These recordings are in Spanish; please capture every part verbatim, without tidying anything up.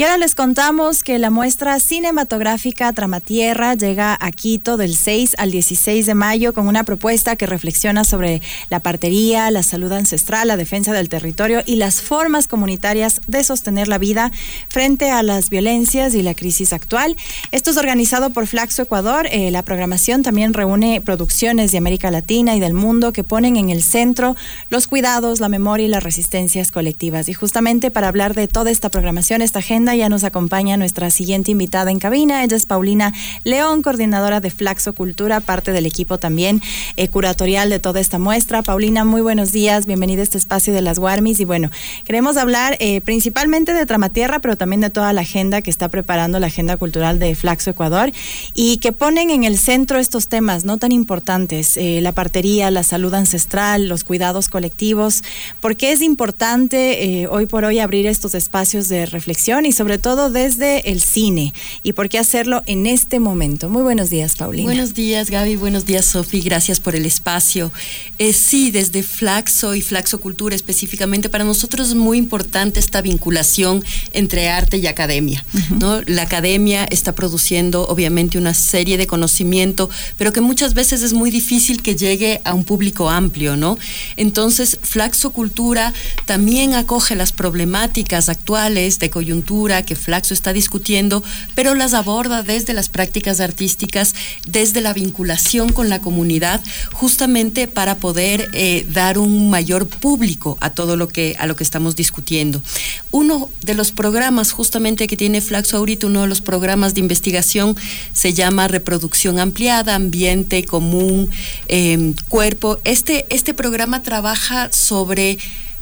Y ahora les contamos que la muestra cinematográfica Tramatierra llega a Quito del seis al dieciséis de mayo con una propuesta que reflexiona sobre la partería, la salud ancestral, la defensa del territorio y las formas comunitarias de sostener la vida frente a las violencias y la crisis actual. Esto es organizado por Flaxo Ecuador. Eh, la programación también reúne producciones de América Latina y del mundo que ponen en el centro los cuidados, la memoria y las resistencias colectivas. Y justamente para hablar de toda esta programación, esta agenda, ya nos acompaña nuestra siguiente invitada en cabina. Ella es Paulina León, coordinadora de Flaxo Cultura, parte del equipo también eh, curatorial de toda esta muestra. Paulina, muy buenos días, bienvenida a este espacio de las Guarmis. Y bueno, queremos hablar eh, principalmente de Tramatierra, pero también de toda la agenda que está preparando la agenda cultural de Flaxo Ecuador y que ponen en el centro estos temas no tan importantes, eh, la partería, la salud ancestral, los cuidados colectivos. ¿Por qué es importante eh, hoy por hoy abrir estos espacios de reflexión y sobre todo desde el cine? ¿Y por qué hacerlo en este momento? Muy buenos días, Paulina. Buenos días, Gaby. Buenos días, Sofi. Gracias por el espacio. Eh, sí, desde Flaxo y Flaxo Cultura específicamente, para nosotros es muy importante esta vinculación entre arte y academia, uh-huh. ¿no? La academia está produciendo, obviamente, una serie de conocimiento, pero que muchas veces es muy difícil que llegue a un público amplio, ¿no? Entonces, Flaxo Cultura también acoge las problemáticas actuales de coyuntura que Flaxo está discutiendo, pero las aborda desde las prácticas artísticas, desde la vinculación con la comunidad, justamente para poder eh, dar un mayor público a todo lo que a lo que estamos discutiendo. Uno de los programas justamente que tiene Flaxo ahorita, uno de los programas de investigación se llama Reproducción Ampliada, Ambiente Común, eh, Cuerpo. Este, este programa trabaja sobre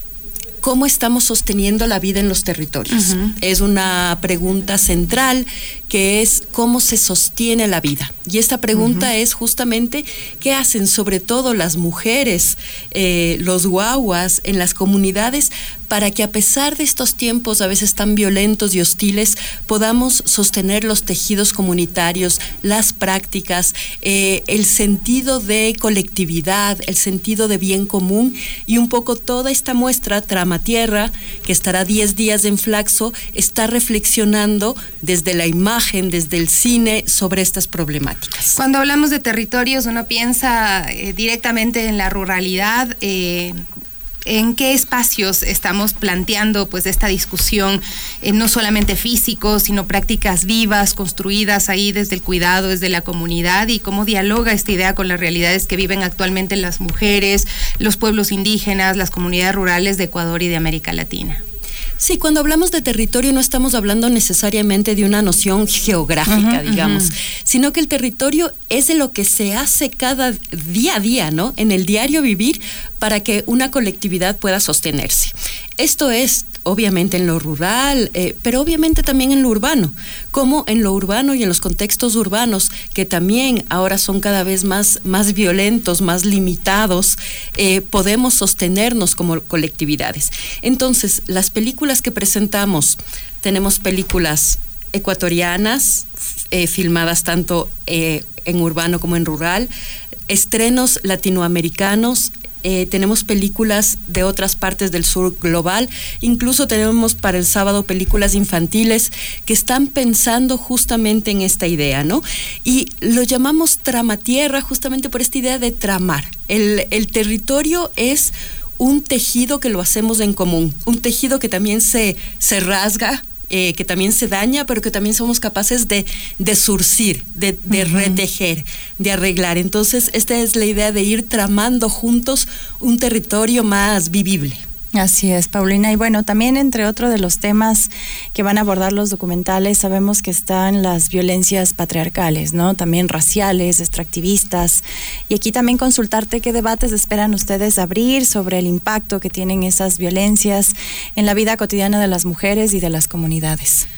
¿cómo estamos sosteniendo la vida en los territorios? Uh-huh. Es una pregunta central que es ¿cómo se sostiene la vida? Y esta pregunta uh-huh. es justamente ¿qué hacen sobre todo las mujeres, eh, los guaguas en las comunidades para que a pesar de estos tiempos a veces tan violentos y hostiles podamos sostener los tejidos comunitarios, las prácticas, eh, el sentido de colectividad, el sentido de bien común? Y un poco toda esta muestra Tramatierra, que estará diez días en Flaxo, está reflexionando desde la imagen, desde el cine, sobre estas problemáticas. Cuando hablamos de territorios, uno piensa eh, directamente en la ruralidad. Eh, ¿En qué espacios estamos planteando pues esta discusión, eh, no solamente físico, sino prácticas vivas, construidas ahí desde el cuidado, desde la comunidad, y cómo dialoga esta idea con las realidades que viven actualmente las mujeres, los pueblos indígenas, las comunidades rurales de Ecuador y de América Latina? Sí, cuando hablamos de territorio no estamos hablando necesariamente de una noción geográfica, uh-huh, digamos, uh-huh. sino que el territorio es de lo que se hace cada día a día, ¿no? En el diario vivir para que una colectividad pueda sostenerse. Esto es obviamente en lo rural, eh, pero obviamente también en lo urbano, como en lo urbano y en los contextos urbanos, que también ahora son cada vez más, más violentos, más limitados, eh, podemos sostenernos como colectividades. Entonces, las películas que presentamos, tenemos películas ecuatorianas, eh, filmadas tanto eh, en urbano como en rural, estrenos latinoamericanos. Eh, tenemos películas de otras partes del sur global, incluso tenemos para el sábado películas infantiles que están pensando justamente en esta idea, ¿no? Y lo llamamos Tramatierra justamente por esta idea de tramar. El, el territorio es un tejido que lo hacemos en común, un tejido que también se, se rasga, Eh, que también se daña, pero que también somos capaces de, de surcir, de, de uh-huh. retejer, de arreglar. Entonces, esta es la idea de ir tramando juntos un territorio más vivible. Así es, Paulina. Y bueno, también entre otros de los temas que van a abordar los documentales, sabemos que están las violencias patriarcales, ¿no? También raciales, extractivistas. Y aquí también consultarte qué debates esperan ustedes abrir sobre el impacto que tienen esas violencias en la vida cotidiana de las mujeres y de las comunidades.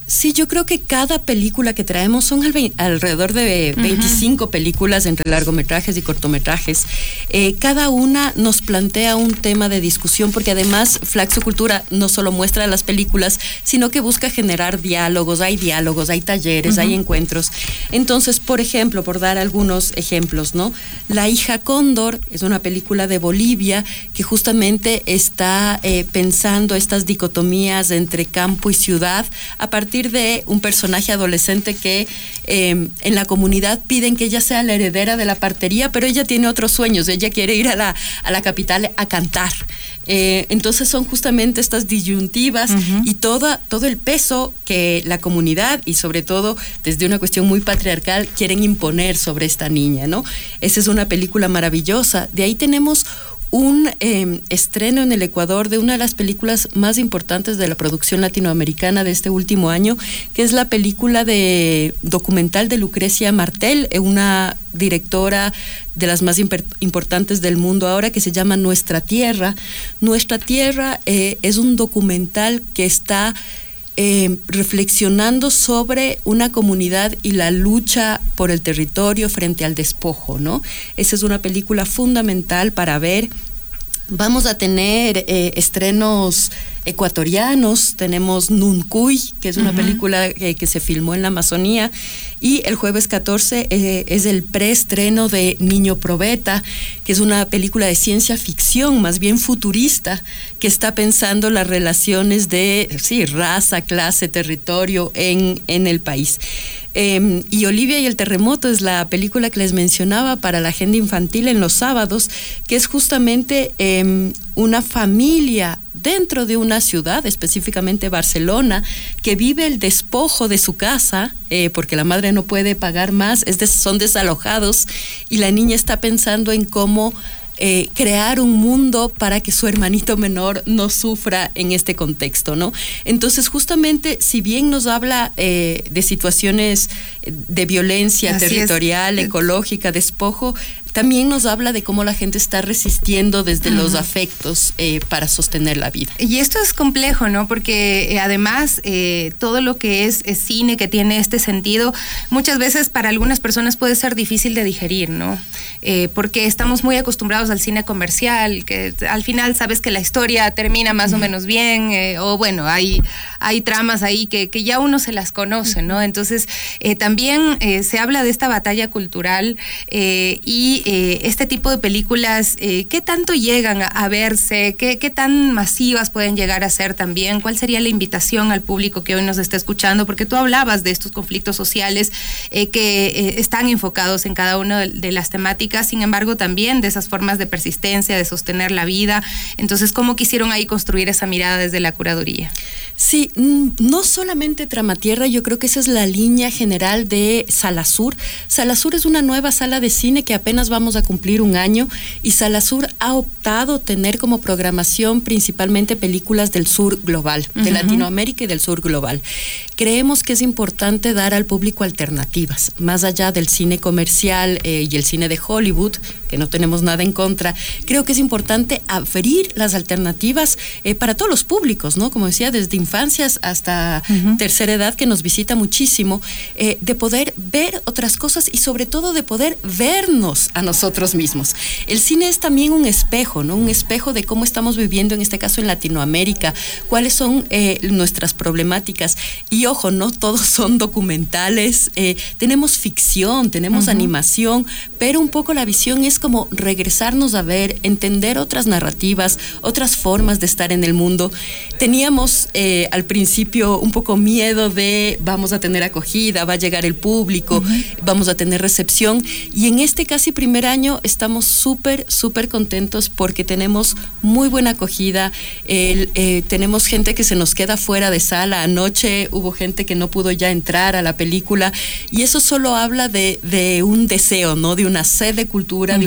Sí, yo creo que cada película que traemos son al alrededor de veinticinco uh-huh. películas entre largometrajes y cortometrajes. Eh, cada una nos plantea un tema de discusión, porque además Flaxo Cultura no solo muestra las películas, sino que busca generar diálogos. Hay diálogos, hay talleres, uh-huh. hay encuentros. Entonces, por ejemplo, por dar algunos ejemplos, ¿no? La hija Cóndor es una película de Bolivia que justamente está eh, pensando estas dicotomías entre campo y ciudad a partir de un personaje adolescente que eh, en la comunidad piden que ella sea la heredera de la partería, pero ella tiene otros sueños, ella quiere ir a la, a la capital a cantar. Eh, entonces son justamente estas disyuntivas uh-huh. y toda, todo el peso que la comunidad y sobre todo desde una cuestión muy patriarcal quieren imponer sobre esta niña, ¿no? Esa es una película maravillosa. De ahí tenemos un eh, estreno en el Ecuador de una de las películas más importantes de la producción latinoamericana de este último año, que es la película de documental de Lucrecia Martel, una directora de las más imper- importantes del mundo ahora, que se llama Nuestra Tierra. Nuestra Tierra eh, es un documental que está Eh, reflexionando sobre una comunidad y la lucha por el territorio frente al despojo, ¿no? Esa es una película fundamental para ver. Vamos a tener eh, estrenos ecuatorianos. Tenemos Nuncuy, que es una uh-huh. película que, que se filmó en la Amazonía, y el jueves catorce eh, es el preestreno de Niño Probeta, que es una película de ciencia ficción, más bien futurista, que está pensando las relaciones de sí, raza, clase, territorio en, en el país. Eh, y Olivia y el terremoto es la película que les mencionaba para la agenda infantil en los sábados, que es justamente eh, una familia dentro de una ciudad, específicamente Barcelona, que vive el despojo de su casa, eh, porque la madre no puede pagar más, es de, son desalojados, y la niña está pensando en cómo Eh, crear un mundo para que su hermanito menor no sufra en este contexto, ¿no? Entonces, justamente, si bien nos habla eh, de situaciones de violencia Así territorial, es. ecológica, despojo, también nos habla de cómo la gente está resistiendo desde uh-huh. los afectos eh, para sostener la vida. Y esto es complejo, ¿no? Porque eh, además eh, todo lo que es, es cine que tiene este sentido, muchas veces para algunas personas puede ser difícil de digerir, ¿no? Eh, porque estamos muy acostumbrados al cine comercial, que al final sabes que la historia termina más uh-huh. o menos bien, eh, o bueno, hay, hay tramas ahí que, que ya uno se las conoce, ¿no? Entonces, eh, también eh, se habla de esta batalla cultural eh, y Eh, este tipo de películas, eh, ¿qué tanto llegan a, a verse? ¿Qué, ¿Qué tan masivas pueden llegar a ser también? ¿Cuál sería la invitación al público que hoy nos está escuchando? Porque tú hablabas de estos conflictos sociales eh, que eh, están enfocados en cada una de, de las temáticas, sin embargo también de esas formas de persistencia, de sostener la vida. Entonces, ¿cómo quisieron ahí construir esa mirada desde la curaduría? Sí, no solamente Tramatierra, yo creo que esa es la línea general de Sala Sur. Sala Sur es una nueva sala de cine que apenas vamos a cumplir un año, y Sala Sur ha optado tener como programación principalmente películas del sur global, uh-huh. de Latinoamérica y del sur global. Creemos que es importante dar al público alternativas, más allá del cine comercial eh, y el cine de Hollywood, que no tenemos nada en contra. Creo que es importante abrir las alternativas eh, para todos los públicos, ¿no? Como decía, desde infancias hasta uh-huh. tercera edad, que nos visita muchísimo, eh, de poder ver otras cosas y sobre todo de poder vernos a nosotros mismos. El cine es también un espejo, ¿no? Un espejo de cómo estamos viviendo, en este caso en Latinoamérica, cuáles son eh, nuestras problemáticas. Y ojo, no todos son documentales, eh, tenemos ficción, tenemos uh-huh. animación, pero un poco la visión es como regresarnos a ver, entender otras narrativas, otras formas de estar en el mundo. Teníamos eh, al principio un poco miedo de vamos a tener acogida, va a llegar el público, uh-huh. vamos a tener recepción, y en este casi primer año estamos súper, súper contentos porque tenemos muy buena acogida. El, eh, tenemos gente que se nos queda fuera de sala. Anoche hubo gente que no pudo ya entrar a la película, y eso solo habla de, de un deseo, ¿no? De una sed de cultura, uh-huh. de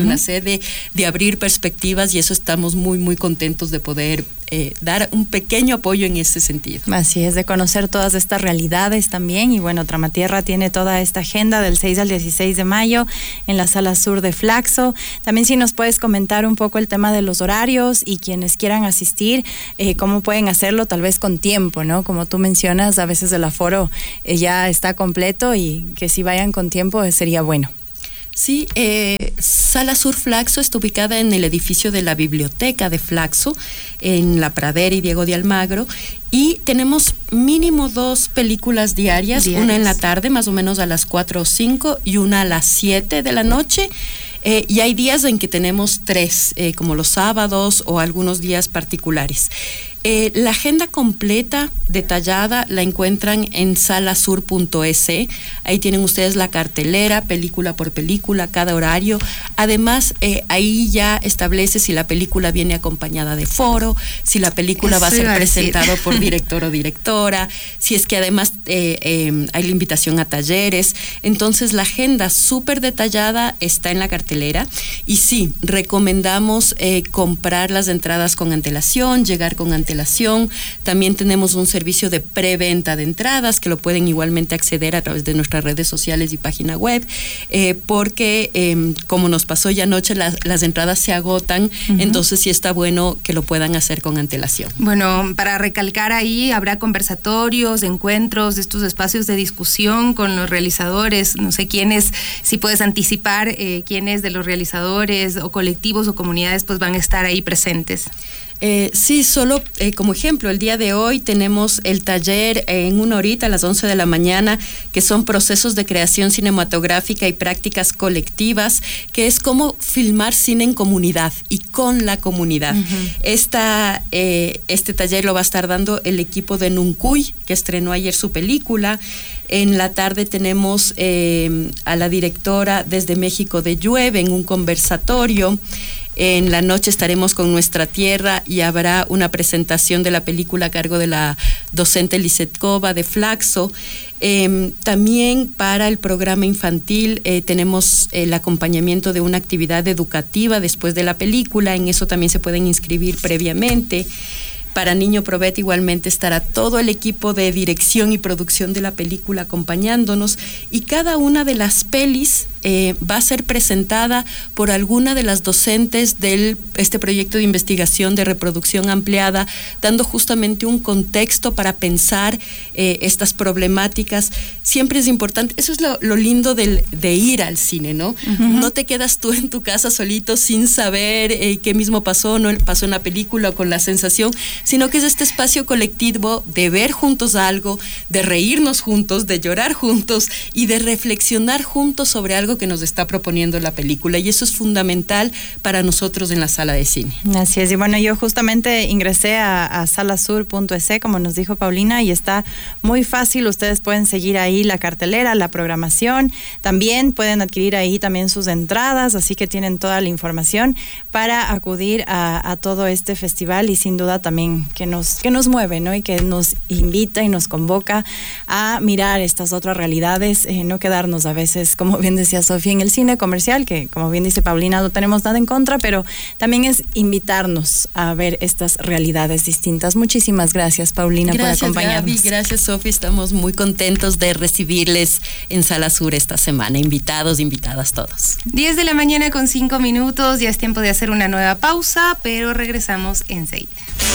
uh-huh. una sed de, de abrir perspectivas, y eso estamos muy, muy contentos de poder eh, dar un pequeño apoyo en ese sentido. Así es, de conocer todas estas realidades también. Y bueno, Tramatierra tiene toda esta agenda del seis al dieciséis de mayo en la sala sur de Flaxo. También si nos puedes comentar un poco el tema de los horarios y quienes quieran asistir, eh, cómo pueden hacerlo, tal vez con tiempo, ¿no? Como tú mencionas, a veces el aforo eh, ya está completo, y que si vayan con tiempo eh, sería bueno. Sí, eh, Sala Sur Flaxo está ubicada en el edificio de la Biblioteca de Flaxo, en La Pradera y Diego de Almagro, y tenemos mínimo dos películas diarias, diarias, una en la tarde, más o menos a las cuatro o cinco, y una a las siete de la noche. Eh, y hay días en que tenemos tres, eh, como los sábados o algunos días particulares. Eh, la agenda completa, detallada, la encuentran en salasur punto es. Ahí tienen ustedes la cartelera, película por película, cada horario. Además, eh, ahí ya establece si la película viene acompañada de foro, si la película Eso va a ser presentada por director o directora, si es que además eh, eh, hay la invitación a talleres. Entonces, la agenda súper detallada está en la cartelera. Y sí, recomendamos eh, comprar las entradas con antelación, llegar con antelación. También tenemos un servicio de preventa de entradas que lo pueden igualmente acceder a través de nuestras redes sociales y página web, eh, porque eh, como nos pasó ya anoche, las, las entradas se agotan, uh-huh. entonces sí está bueno que lo puedan hacer con antelación. Bueno, para recalcar ahí, habrá conversatorios, encuentros, estos espacios de discusión con los realizadores, no sé quiénes, si puedes anticipar eh, quiénes de los realizadores o colectivos o comunidades pues van a estar ahí presentes. Eh, sí, solo eh, como ejemplo, el día de hoy tenemos el taller eh, en una horita a las once de la mañana, que son procesos de creación cinematográfica y prácticas colectivas, que es cómo filmar cine en comunidad y con la comunidad. Uh-huh. Esta, eh, este taller lo va a estar dando el equipo de Nuncuy, que estrenó ayer su película. En la tarde tenemos eh, a la directora desde México de Llueve en un conversatorio. En la noche estaremos con Nuestra Tierra y habrá una presentación de la película a cargo de la docente Lizeth Cova de Flaxo. Eh, también para el programa infantil eh, tenemos el acompañamiento de una actividad educativa después de la película. En eso también se pueden inscribir previamente. Para Niño Probet igualmente estará todo el equipo de dirección y producción de la película acompañándonos, y cada una de las pelis eh, va a ser presentada por alguna de las docentes de este proyecto de investigación de reproducción ampliada, dando justamente un contexto para pensar eh, estas problemáticas. Siempre es importante, eso es lo, lo lindo del, de ir al cine, ¿no? Uh-huh. No te quedas tú en tu casa solito sin saber eh, qué mismo pasó, no pasó en la película, o con la sensación, sino que es este espacio colectivo de ver juntos algo, de reírnos juntos, de llorar juntos y de reflexionar juntos sobre algo que nos está proponiendo la película, y eso es fundamental para nosotros en la sala de cine. Así es, y bueno, yo justamente ingresé a, a salasur punto es, como nos dijo Paulina, y está muy fácil. Ustedes pueden seguir ahí la cartelera, la programación, también pueden adquirir ahí también sus entradas, así que tienen toda la información para acudir a, a todo este festival, y sin duda también que nos, que nos mueve, ¿no? Y que nos invita y nos convoca a mirar estas otras realidades, eh, no quedarnos a veces, como bien decía Sofía, en el cine comercial, que como bien dice Paulina, no tenemos nada en contra, pero también es invitarnos a ver estas realidades distintas. Muchísimas gracias, Paulina, gracias, por acompañarnos. Gaby, gracias, Sofía, estamos muy contentos de recibirles en Sala Sur esta semana, invitados, invitadas todos. diez de la mañana con cinco minutos, ya es tiempo de hacer una nueva pausa, pero regresamos enseguida.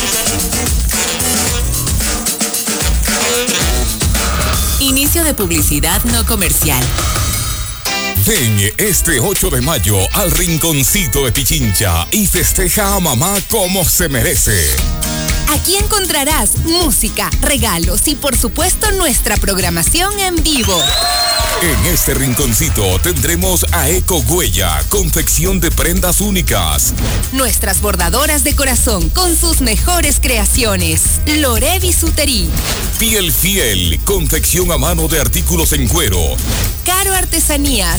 Inicio de publicidad no comercial. Ven este ocho de mayo al Rinconcito de Pichincha y festeja a mamá como se merece. Aquí encontrarás música, regalos y por supuesto nuestra programación en vivo. En este rinconcito tendremos a Eco Huella, confección de prendas únicas. Nuestras bordadoras de corazón con sus mejores creaciones. Lore Bisutería. Piel Fiel, confección a mano de artículos en cuero. Caro Artesanías.